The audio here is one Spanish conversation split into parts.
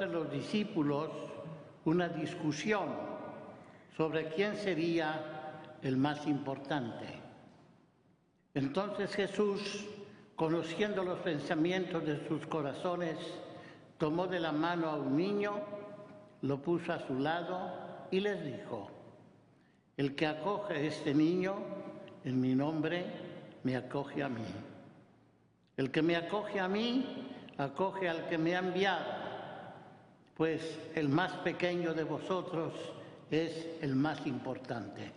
entre los discípulos una discusión sobre quién sería el más importante. Entonces Jesús, conociendo los pensamientos de sus corazones, tomó de la mano a un niño, lo puso a su lado y les dijo: el que acoge a este niño en mi nombre, me acoge a mí. El que me acoge a mí, acoge al que me ha enviado, pues el más pequeño de vosotros es el más importante.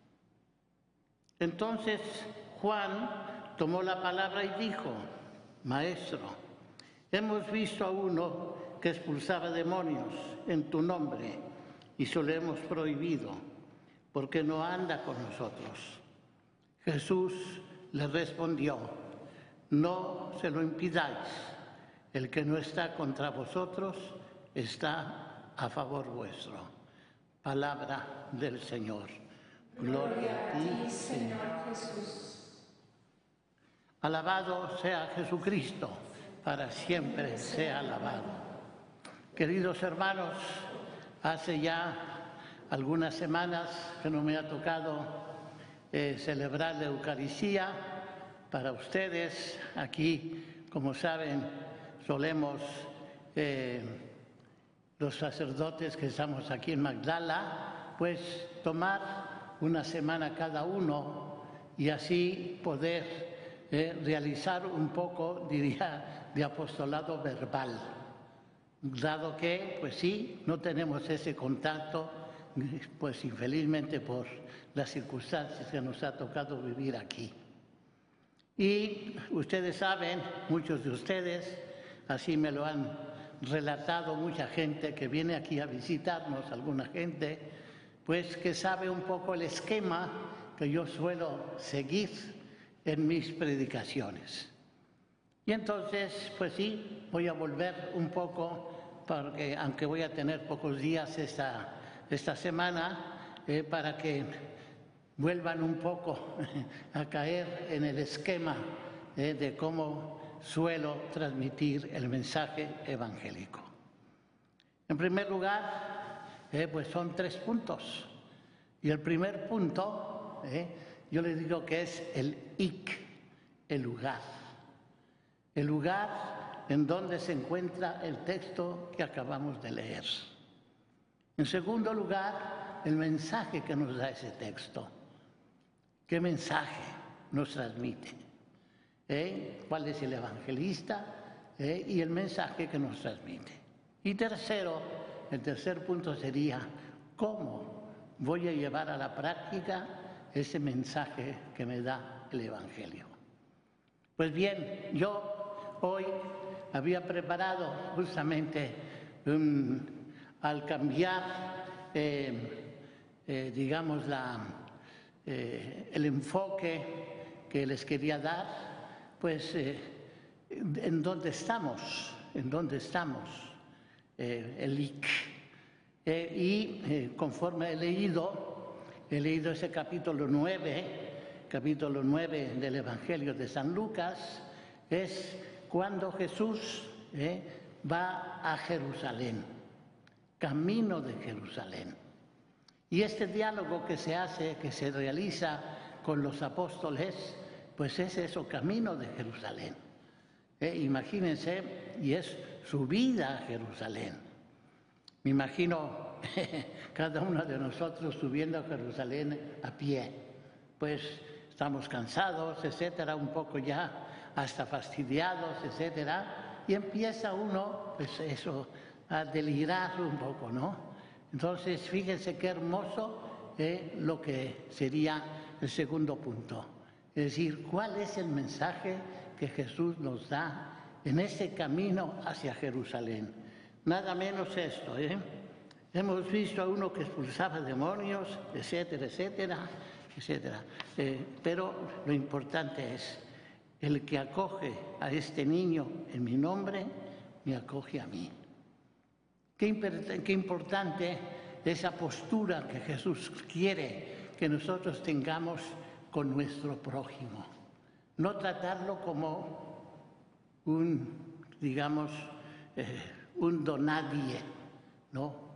Entonces Juan tomó la palabra y dijo: Maestro, hemos visto a uno que expulsaba demonios en tu nombre y se lo hemos prohibido, porque no anda con nosotros. Jesús le respondió: no se lo impidáis. El que no está contra vosotros está a favor vuestro. Palabra del Señor. Gloria a ti, Señor Jesús. Alabado sea Jesucristo, para siempre sea alabado. Queridos hermanos, hace ya algunas semanas que no me ha tocado celebrar la Eucaristía. Para ustedes, aquí, como saben, solemos, los sacerdotes que estamos aquí en Magdala, pues tomar una semana cada uno y así poder realizar un poco, diría, de apostolado verbal, dado que, pues sí, no tenemos ese contacto, pues infelizmente por las circunstancias que nos ha tocado vivir aquí. Y ustedes saben, muchos de ustedes, así me lo han relatado mucha gente que viene aquí a visitarnos, alguna gente, pues que sabe un poco el esquema que yo suelo seguir en mis predicaciones. Y entonces, pues sí, voy a volver un poco, porque aunque voy a tener pocos días esta semana, para que vuelvan un poco a caer en el esquema de cómo suelo transmitir el mensaje evangélico. En primer lugar, pues son 3 puntos. Y el primer punto, yo les digo que es el ic, el lugar. El lugar en donde se encuentra el texto que acabamos de leer. En segundo lugar, el mensaje que nos da ese texto. ¿Qué mensaje nos transmite? ¿Cuál es el evangelista? Y el mensaje que nos transmite. Y tercero, el tercer punto sería: ¿cómo voy a llevar a la práctica ese mensaje que me da el Evangelio? Pues bien, yo hoy había preparado justamente, al cambiar, digamos, el enfoque que les quería dar, pues en dónde estamos, el IC. Y conforme he leído ese capítulo 9 del Evangelio de San Lucas, es cuando Jesús va a Jerusalén, camino de Jerusalén. Y este diálogo que se hace, que se realiza con los apóstoles, pues es eso, camino de Jerusalén. Imagínense, y es su vida a Jerusalén. Me imagino cada uno de nosotros subiendo a Jerusalén a pie. Pues estamos cansados, etcétera, un poco ya hasta fastidiados, etcétera, y empieza uno, pues eso, a delirar un poco, ¿no? Entonces, fíjense qué hermoso lo que sería el segundo punto. Es decir, ¿cuál es el mensaje que Jesús nos da en ese camino hacia Jerusalén? Nada menos esto, Hemos visto a uno que expulsaba demonios, etcétera, etcétera, etcétera. Pero lo importante es: el que acoge a este niño en mi nombre, me acoge a mí. Qué importante esa postura que Jesús quiere que nosotros tengamos con nuestro prójimo. No tratarlo como un, digamos, un donadie, ¿no?